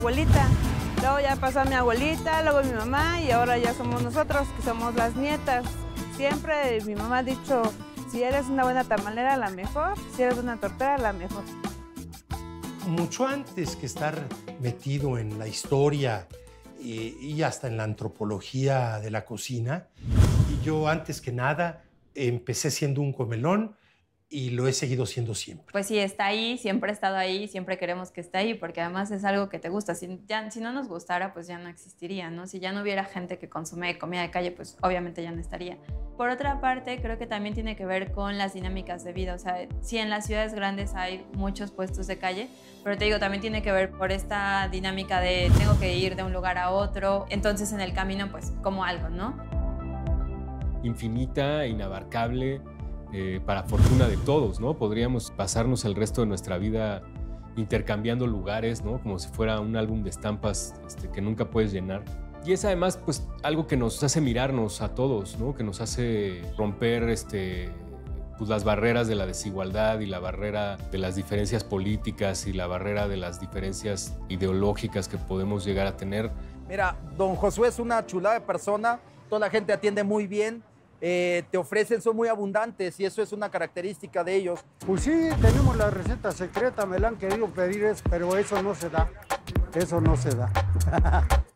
Abuelita, luego ya pasó a mi abuelita, luego mi mamá y ahora ya somos nosotros, que somos las nietas. Siempre mi mamá ha dicho, si eres una buena tamalera, la mejor, si eres una tortera, la mejor. Mucho antes que estar metido en la historia y hasta en la antropología de la cocina, y yo antes que nada empecé siendo un comelón y lo he seguido siendo siempre. Pues sí, está ahí, siempre ha estado ahí, siempre queremos que esté ahí, porque además es algo que te gusta. Si no nos gustara, pues ya no existiría, ¿no? Si ya no hubiera gente que consume comida de calle, pues obviamente ya no estaría. Por otra parte, creo que también tiene que ver con las dinámicas de vida. O sea, sí, en las ciudades grandes hay muchos puestos de calle, pero te digo, también tiene que ver por esta dinámica de tengo que ir de un lugar a otro, entonces en el camino, pues como algo, ¿no? Infinita, inabarcable, para fortuna de todos, ¿no? Podríamos pasarnos el resto de nuestra vida intercambiando lugares, ¿no? Como si fuera un álbum de estampas que nunca puedes llenar. Y es además, pues, algo que nos hace mirarnos a todos, ¿no? Que nos hace romper, pues, las barreras de la desigualdad y la barrera de las diferencias políticas y la barrera de las diferencias ideológicas que podemos llegar a tener. Mira, don Josué es una chulada de persona, toda la gente atiende muy bien. Te ofrecen, son muy abundantes y eso es una característica de ellos. Pues sí, tenemos la receta secreta, me la han querido pedir, pero eso no se da. Eso no se da.